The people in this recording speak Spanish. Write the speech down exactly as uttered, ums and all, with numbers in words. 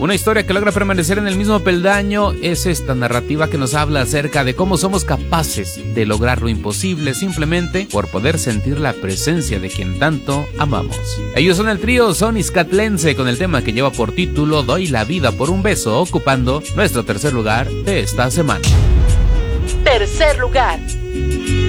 Una historia que logra permanecer en el mismo peldaño es esta narrativa que nos habla acerca de cómo somos capaces de lograr lo imposible simplemente por poder sentir la presencia de quien tanto amamos. Ellos son el trío Soniscatlense con el tema que lleva por título Doy la vida por un beso, ocupando nuestro tercer lugar de esta semana. Tercer lugar.